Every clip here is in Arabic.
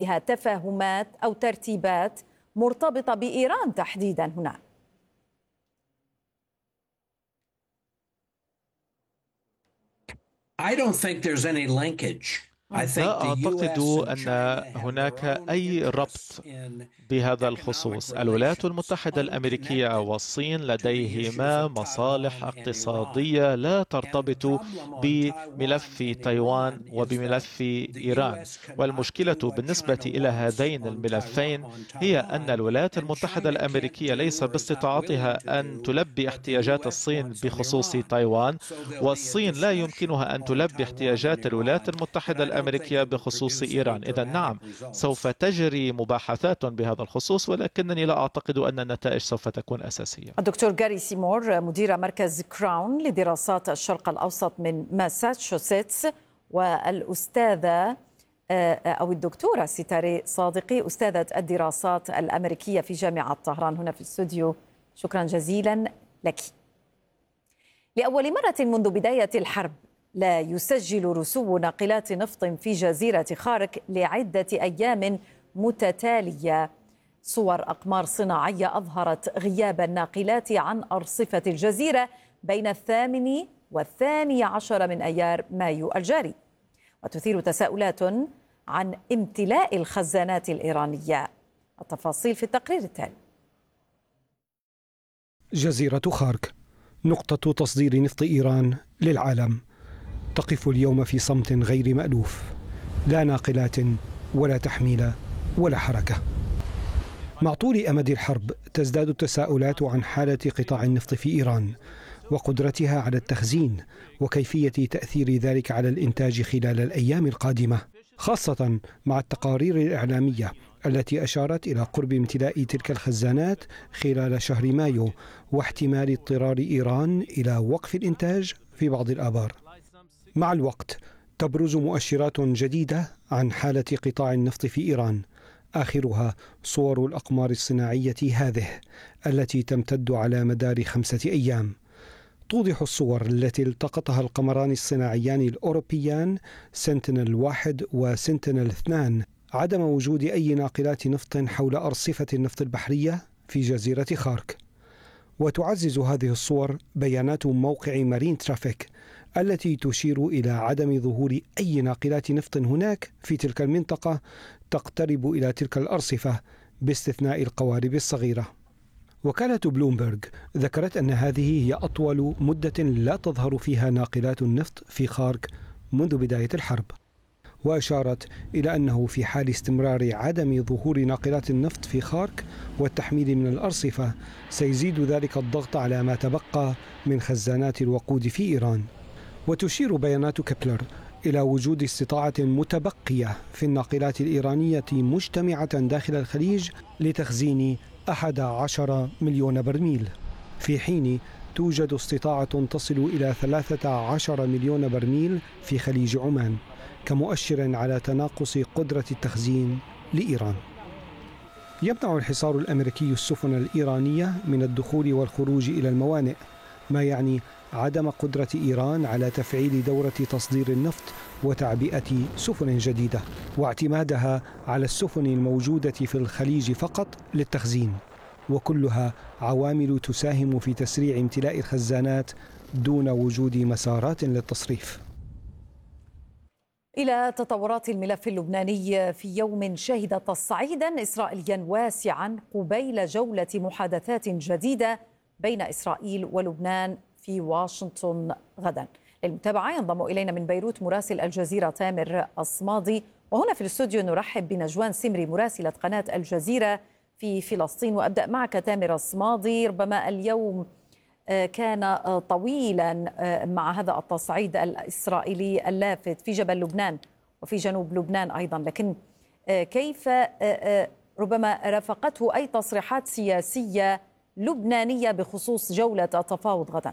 فيها تفاهمات أو ترتيبات مرتبطة بإيران تحديدا هنا؟ I don't think there's any linkage. لا أعتقد أن هناك أي ربط بهذا الخصوص. الولايات المتحدة الأمريكية والصين لديهما مصالح اقتصادية لا ترتبط بملف تايوان وبملف إيران، والمشكلة بالنسبة إلى هذين الملفين هي أن الولايات المتحدة الأمريكية ليس باستطاعتها أن تلبي احتياجات الصين بخصوص تايوان، والصين لا يمكنها أن تلبي احتياجات الولايات المتحدة الأمريكية بخصوص إيران. إذن نعم، سوف تجري مباحثات بهذا الخصوص، ولكنني لا أعتقد أن النتائج سوف تكون أساسية. الدكتور جاري سيمور مدير مركز كراون لدراسات الشرق الأوسط من ماساتشوستس، والأستاذة أو الدكتورة ستاري صادقي أستاذة الدراسات الأمريكية في جامعة طهران هنا في الاستوديو. شكرا جزيلا لك. لأول مرة منذ بداية الحرب لا يسجل رسوب ناقلات نفط في جزيرة خارك لعدة أيام متتالية. صور أقمار صناعية أظهرت غياب الناقلات عن أرصفة الجزيرة بين 8 و12 من أيار مايو الجاري، وتثير تساؤلات عن امتلاء الخزانات الإيرانية. التفاصيل في التقرير التالي. جزيرة خارك نقطة تصدير نفط إيران للعالم تقف اليوم في صمت غير مألوف، لا ناقلات ولا تحميل ولا حركة. مع طول أمد الحرب تزداد التساؤلات عن حالة قطاع النفط في إيران وقدرتها على التخزين وكيفية تأثير ذلك على الإنتاج خلال الأيام القادمة، خاصة مع التقارير الإعلامية التي أشارت إلى قرب امتلاء تلك الخزانات خلال شهر مايو واحتمال اضطرار إيران إلى وقف الإنتاج في بعض الآبار. مع الوقت تبرز مؤشرات جديدة عن حالة قطاع النفط في إيران، آخرها صور الأقمار الصناعية هذه التي تمتد على مدار 5 أيام. توضح الصور التي التقطها القمران الصناعيان الأوروبيان سنتينل 1 وسنتينل 2 عدم وجود أي ناقلات نفط حول أرصفة النفط البحرية في جزيرة خارك. وتعزز هذه الصور بيانات موقع مارين ترافيك التي تشير إلى عدم ظهور أي ناقلات نفط هناك في تلك المنطقة تقترب إلى تلك الأرصفة باستثناء القوارب الصغيرة. وكالة بلومبرغ ذكرت أن هذه هي أطول مدة لا تظهر فيها ناقلات النفط في خارك منذ بداية الحرب، وأشارت إلى أنه في حال استمرار عدم ظهور ناقلات النفط في خارك والتحميل من الأرصفة سيزيد ذلك الضغط على ما تبقى من خزانات الوقود في إيران. وتشير بيانات كبلر إلى وجود استطاعة متبقية في الناقلات الإيرانية مجتمعة داخل الخليج لتخزين 11 مليون برميل، في حين توجد استطاعة تصل إلى 13 مليون برميل في خليج عمان، كمؤشر على تناقص قدرة التخزين لإيران. يمنع الحصار الأمريكي السفن الإيرانية من الدخول والخروج إلى الموانئ، ما يعني عدم قدرة إيران على تفعيل دورة تصدير النفط وتعبئة سفن جديدة، واعتمادها على السفن الموجودة في الخليج فقط للتخزين، وكلها عوامل تساهم في تسريع امتلاء الخزانات دون وجود مسارات للتصريف. إلى تطورات الملف اللبناني في يوم شهد تصعيدا إسرائيليا واسعا قبيل جولة محادثات جديدة بين إسرائيل ولبنان في واشنطن غدا. للمتابعة ينضم إلينا من بيروت مراسل الجزيرة تامر الصمادي، وهنا في الاستوديو نرحب بنجوان سمري مراسلة قناة الجزيرة في فلسطين. وأبدأ معك تامر الصمادي، ربما اليوم كان طويلا مع هذا التصعيد الإسرائيلي اللافت في جبل لبنان وفي جنوب لبنان أيضا، لكن كيف ربما رافقته أي تصريحات سياسية لبنانية بخصوص جولة التفاوض غدا؟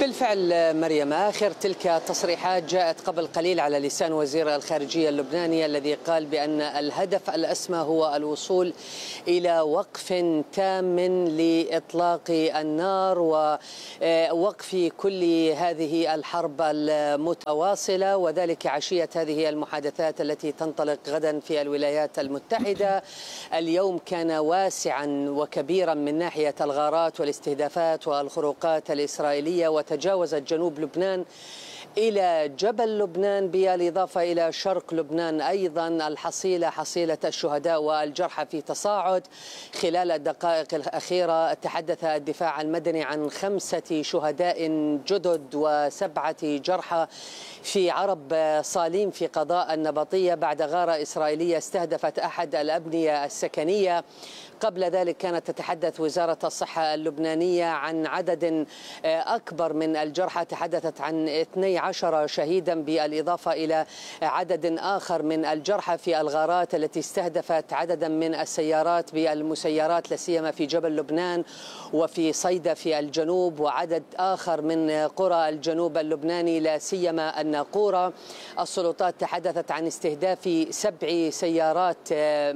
بالفعل مريم، آخر تلك التصريحات جاءت قبل قليل على لسان وزير الخارجية اللبناني الذي قال بأن الهدف الأسمى هو الوصول إلى وقف تام لإطلاق النار ووقف كل هذه الحرب المتواصلة، وذلك عشية هذه المحادثات التي تنطلق غدا في الولايات المتحدة. اليوم كان واسعا وكبيرا من ناحية الغارات والاستهدافات والخروقات الإسرائيلية، وتجاوزت جنوب لبنان إلى جبل لبنان، بالإضافة إلى شرق لبنان أيضا حصيلة الشهداء والجرحى في تصاعد. خلال الدقائق الأخيرة تحدث الدفاع المدني عن 5 شهداء جدد و7 جرحى في عرب صاليم في قضاء النبطية بعد غارة إسرائيلية استهدفت أحد الأبنية السكنية. قبل ذلك كانت تتحدث وزارة الصحة اللبنانية عن عدد أكبر من الجرحى، تحدثت عن 12 شهيدا بالإضافة إلى عدد آخر من الجرحى في الغارات التي استهدفت عددا من السيارات بالمسيرات لا سيما في جبل لبنان وفي صيدا في الجنوب، وعدد آخر من قرى الجنوب اللبناني لا سيما الناقورة. السلطات تحدثت عن استهداف 7 سيارات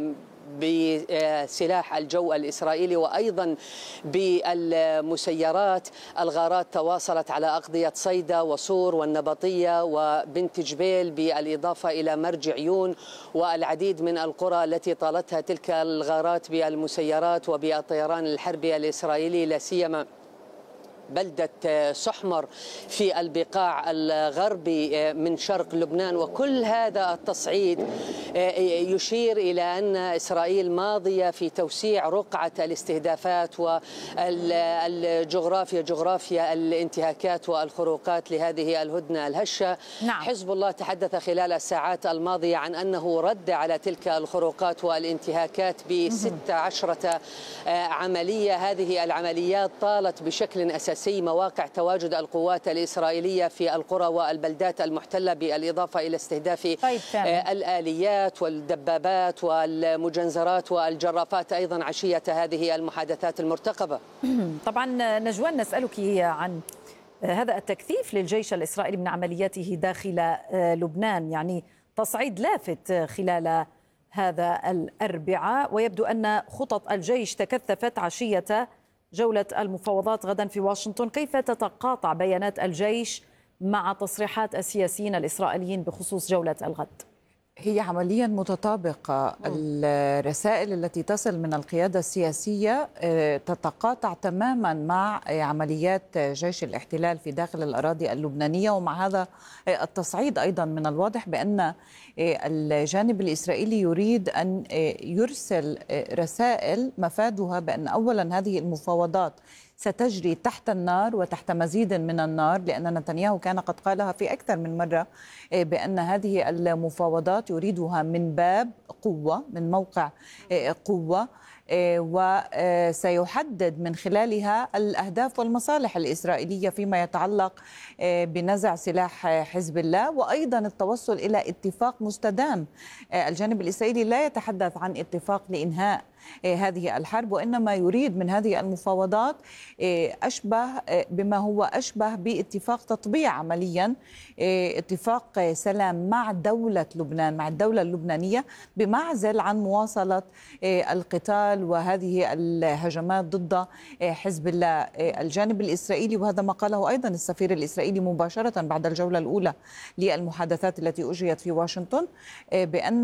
بسلاح الجو الإسرائيلي وأيضا بالمسيرات. الغارات تواصلت على أقضية صيدا وصور والنبطية وبنت جبيل، بالإضافة إلى مرج عيون والعديد من القرى التي طالتها تلك الغارات بالمسيرات وبالطيران الحربي الإسرائيلي، لا سيما بلدة سحمر في البقاع الغربي من شرق لبنان. وكل هذا التصعيد يشير إلى أن إسرائيل ماضية في توسيع رقعة الاستهدافات جغرافيا الانتهاكات والخروقات لهذه الهدنة الهشة. نعم. حزب الله تحدث خلال الساعات الماضية عن أنه رد على تلك الخروقات والانتهاكات ب16 عملية. هذه العمليات طالت بشكل أساسي مواقع تواجد القوات الإسرائيلية في القرى والبلدات المحتلة، بالإضافة إلى استهداف الآليات والدبابات والمجنزرات والجرافات أيضا عشية هذه المحادثات المرتقبة. طبعا نجوان، نسألك عن هذا التكثيف للجيش الإسرائيلي من عملياته داخل لبنان، يعني تصعيد لافت خلال هذا الأربعاء، ويبدو أن خطط الجيش تكثفت عشية جولة المفاوضات غدا في واشنطن. كيف تتقاطع بيانات الجيش مع تصريحات السياسيين الإسرائيليين بخصوص جولة الغد؟ هي عمليا متطابقة. الرسائل التي تصل من القيادة السياسية تتقاطع تماما مع عمليات جيش الاحتلال في داخل الأراضي اللبنانية، ومع هذا التصعيد أيضا من الواضح بأن الجانب الإسرائيلي يريد أن يرسل رسائل مفادها بأن أولا هذه المفاوضات ستجري تحت النار وتحت مزيد من النار، لأن نتنياهو كان قد قالها في أكثر من مرة بأن هذه المفاوضات يريدها من باب قوة، من موقع قوة، وسيحدد من خلالها الأهداف والمصالح الإسرائيلية فيما يتعلق بنزع سلاح حزب الله، وأيضا التوصل إلى اتفاق مستدام. الجانب الإسرائيلي لا يتحدث عن اتفاق لإنهاء هذه الحرب، وإنما يريد من هذه المفاوضات أشبه بما هو أشبه باتفاق تطبيع عمليا، اتفاق سلام مع دولة لبنان، مع الدولة اللبنانية، بمعزل عن مواصلة القتال وهذه الهجمات ضد حزب الله. الجانب الإسرائيلي، وهذا ما قاله أيضا السفير الإسرائيلي مباشرة بعد الجولة الأولى للمحادثات التي أجريت في واشنطن، بأن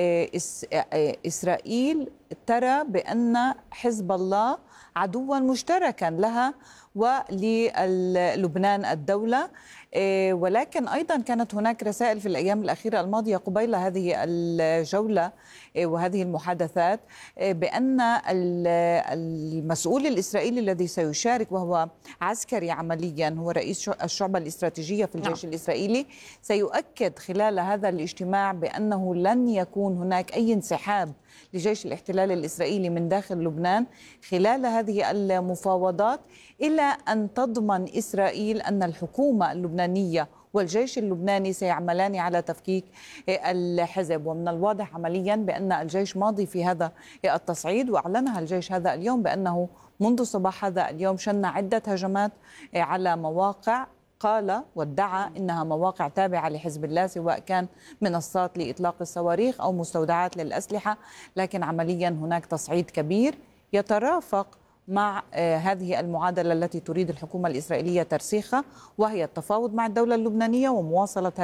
إسرائيل ترى بأن حزب الله عدوا مشتركا لها وللبنان الدولة. ولكن أيضا كانت هناك رسائل في الأيام الأخيرة الماضية قبيل هذه الجولة وهذه المحادثات بأن المسؤول الإسرائيلي الذي سيشارك، وهو عسكري عمليا، هو رئيس الشعبة الاستراتيجية في الجيش الإسرائيلي، سيؤكد خلال هذا الاجتماع بأنه لن يكون هناك أي انسحاب لجيش الاحتلال الإسرائيلي من داخل لبنان خلال هذه المفاوضات، إلى أن تضمن إسرائيل أن الحكومة اللبنانية والجيش اللبناني سيعملان على تفكيك الحزب. ومن الواضح عمليا بأن الجيش ماضي في هذا التصعيد، وأعلنها الجيش هذا اليوم بأنه منذ صباح هذا اليوم شن عدة هجمات على مواقع قال وادعى إنها مواقع تابعة لحزب الله، سواء كان منصات لإطلاق الصواريخ أو مستودعات للأسلحة. لكن عمليا هناك تصعيد كبير يترافق مع هذه المعادلة التي تريد الحكومة الإسرائيلية ترسيخها، وهي التفاوض مع الدولة اللبنانية ومواصلة